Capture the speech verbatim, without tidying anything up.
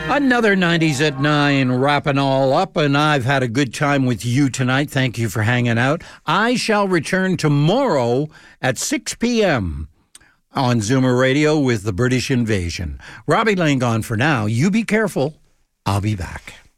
Another nineties at nine, wrapping all up, and I've had a good time with you tonight. Thank you for hanging out. I shall return tomorrow at six p.m. on Zoomer Radio with the British Invasion. Robbie Lane gone for now. You be careful. I'll be back.